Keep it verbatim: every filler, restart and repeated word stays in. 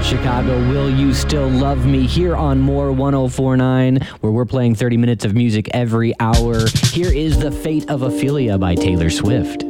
Chicago, Will You Still Love Me, here on More one oh four point nine, where we're playing thirty minutes of music every hour. Here is The Fate of Ophelia by Taylor Swift.